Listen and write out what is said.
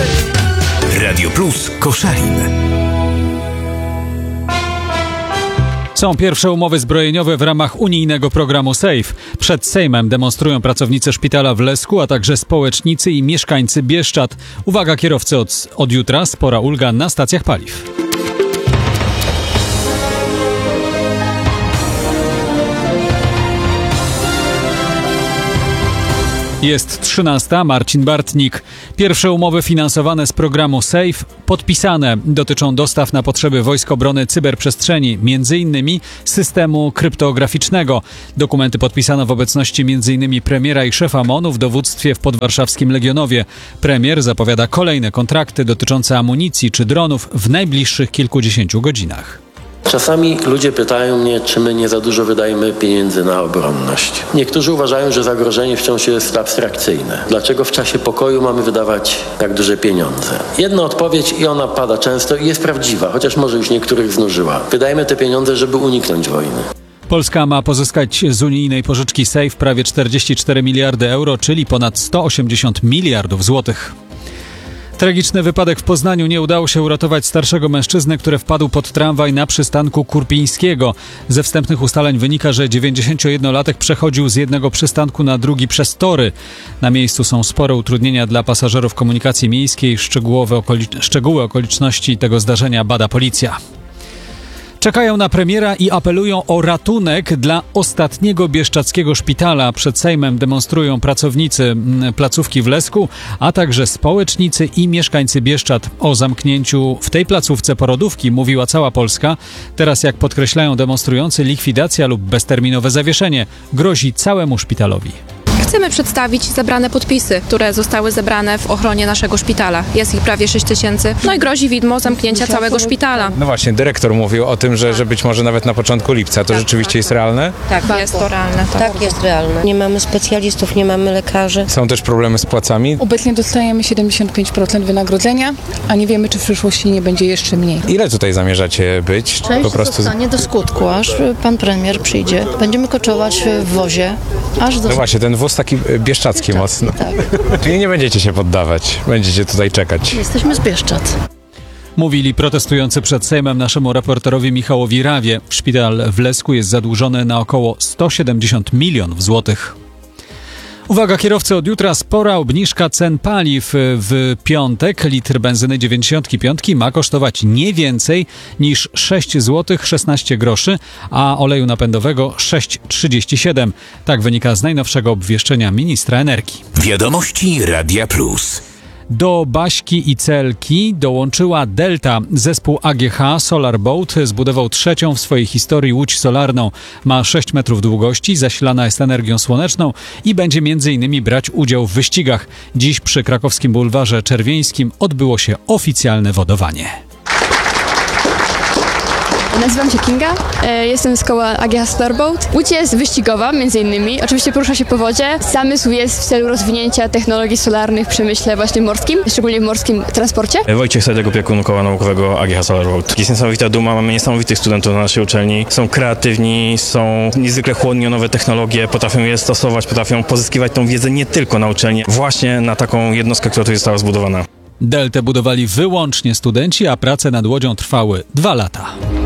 Radio Plus Koszalin. Są pierwsze umowy zbrojeniowe w ramach unijnego programu SAFE. Przed Sejmem demonstrują pracownicy szpitala w Lesku, a także społecznicy i mieszkańcy Bieszczad. Uwaga kierowcy, od jutra spora ulga na stacjach paliw. Jest 13. Marcin Bartnik. Pierwsze umowy finansowane z programu SAFE podpisane dotyczą dostaw na potrzeby Wojsk Obrony Cyberprzestrzeni, m.in. systemu kryptograficznego. Dokumenty podpisano w obecności m.in. premiera i szefa MON-u w dowództwie w podwarszawskim Legionowie. Premier zapowiada kolejne kontrakty dotyczące amunicji czy dronów w najbliższych kilkudziesięciu godzinach. Czasami ludzie pytają mnie, czy my nie za dużo wydajemy pieniędzy na obronność. Niektórzy uważają, że zagrożenie wciąż jest abstrakcyjne. Dlaczego w czasie pokoju mamy wydawać tak duże pieniądze? Jedna odpowiedź i ona pada często i jest prawdziwa, chociaż może już niektórych znużyła. Wydajemy te pieniądze, żeby uniknąć wojny. Polska ma pozyskać z unijnej pożyczki SAFE prawie 44 miliardy euro, czyli ponad 180 miliardów złotych. Tragiczny wypadek w Poznaniu. Nie udało się uratować starszego mężczyznę, który wpadł pod tramwaj na przystanku Kurpińskiego. Ze wstępnych ustaleń wynika, że 91-latek przechodził z jednego przystanku na drugi przez tory. Na miejscu są spore utrudnienia dla pasażerów komunikacji miejskiej. Szczegóły okoliczności tego zdarzenia bada policja. Czekają na premiera i apelują o ratunek dla ostatniego bieszczadzkiego szpitala. Przed Sejmem demonstrują pracownicy placówki w Lesku, a także społecznicy i mieszkańcy Bieszczad. O zamknięciu w tej placówce porodówki mówiła cała Polska. Teraz, jak podkreślają demonstrujący, likwidacja lub bezterminowe zawieszenie grozi całemu szpitalowi. Chcemy przedstawić zebrane podpisy, które zostały zebrane w ochronie naszego szpitala. Jest ich prawie 6 000. No i grozi widmo zamknięcia całego szpitala. No właśnie, dyrektor mówił o tym, że być może nawet na początku lipca. To rzeczywiście jest realne? Tak, jest to realne. Tak, jest realne. Nie mamy specjalistów, nie mamy lekarzy. Są też problemy z płacami? Obecnie dostajemy 75% wynagrodzenia, a nie wiemy, czy w przyszłości nie będzie jeszcze mniej. Ile tutaj zamierzacie być? Część zostanie do skutku, aż pan premier przyjdzie. Będziemy koczować w wozie, aż do... No właśnie, ten wóz taki bieszczacki mocno. Tak. Czyli nie będziecie się poddawać, będziecie tutaj czekać. Jesteśmy z Bieszczad. Mówili protestujący przed Sejmem naszemu reporterowi Michałowi Rawie. Szpital w Lesku jest zadłużony na około 170 milionów złotych. Uwaga kierowcy, od jutra spora obniżka cen paliw. W piątek litr benzyny 95 ma kosztować nie więcej niż 6 zł 16 groszy, a oleju napędowego 6,37. Tak wynika z najnowszego obwieszczenia ministra energii. Wiadomości Radia Plus. Do Baśki i Celki dołączyła Delta. Zespół AGH Solar Boat zbudował trzecią w swojej historii łódź solarną. Ma 6 metrów długości, zasilana jest energią słoneczną i będzie m.in. brać udział w wyścigach. Dziś przy krakowskim bulwarze Czerwieńskim odbyło się oficjalne wodowanie. Nazywam się Kinga, jestem z koła AGH Starboat. Łódź jest wyścigowa między innymi, oczywiście porusza się po wodzie. Zamysł jest w celu rozwinięcia technologii solarnych w przemyśle właśnie morskim, szczególnie w morskim transporcie. Wojciech Sadek, opiekun koła naukowego AGH Starboat. Jest niesamowita duma, mamy niesamowitych studentów na naszej uczelni. Są kreatywni, są niezwykle chłonni o nowe technologie, potrafią je stosować, potrafią pozyskiwać tą wiedzę nie tylko na uczelni, właśnie na taką jednostkę, która tu została zbudowana. Deltę budowali wyłącznie studenci, a prace nad łodzią trwały 2 lata.